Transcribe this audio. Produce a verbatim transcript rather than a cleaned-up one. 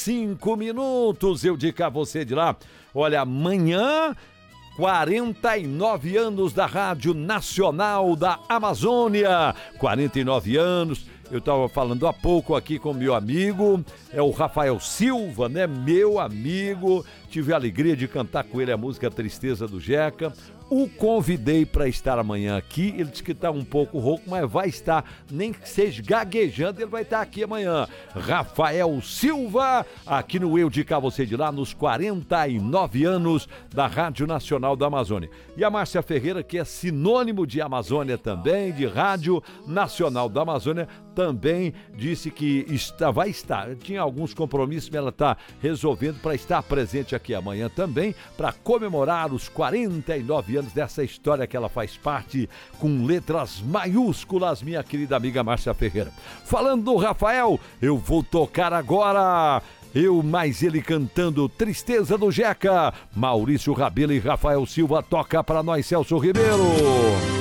cinco minutos. Eu digo a você de lá, olha, amanhã, quarenta e nove anos da Rádio Nacional da Amazônia. quarenta e nove anos. Eu estava falando há pouco aqui com meu amigo, é o Rafael Silva, né? Meu amigo. Tive a alegria de cantar com ele a música Tristeza do Jeca. O convidei para estar amanhã aqui. Ele disse que está um pouco rouco, mas vai estar, nem que seja gaguejando, ele vai estar aqui amanhã. Rafael Silva, aqui no Eu de Cá Você de Lá, nos quarenta e nove anos da Rádio Nacional da Amazônia. E a Márcia Ferreira, que é sinônimo de Amazônia também, de Rádio Nacional da Amazônia, também disse que está, vai estar. Tinha alguns compromissos, mas ela está resolvendo para estar presente aqui amanhã também, para comemorar os quarenta e nove anos dessa história que ela faz parte, com letras maiúsculas, minha querida amiga Márcia Ferreira. Falando do Rafael, eu vou tocar agora... Eu mais ele cantando Tristeza do Jeca. Maurício Rabelo e Rafael Silva, toca para nós, Celso Ribeiro.